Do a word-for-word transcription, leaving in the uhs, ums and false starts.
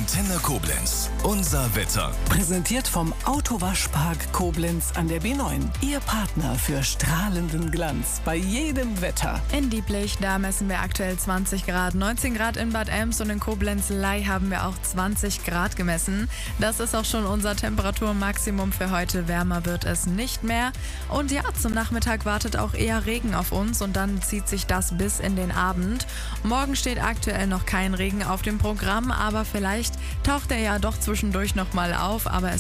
Antenne Koblenz. Unser Wetter. Präsentiert vom Autowaschpark Koblenz an der B neun. Ihr Partner für strahlenden Glanz bei jedem Wetter. In Dieblich, da messen wir aktuell zwanzig Grad. neunzehn Grad in Bad Ems und in Koblenz-Ley haben wir auch zwanzig Grad gemessen. Das ist auch schon unser Temperaturmaximum für heute. Wärmer wird es nicht mehr. Und ja, zum Nachmittag wartet auch eher Regen auf uns und dann zieht sich das bis in den Abend. Morgen steht aktuell noch kein Regen auf dem Programm, aber vielleicht taucht er ja doch zwischendurch nochmal auf. Aber es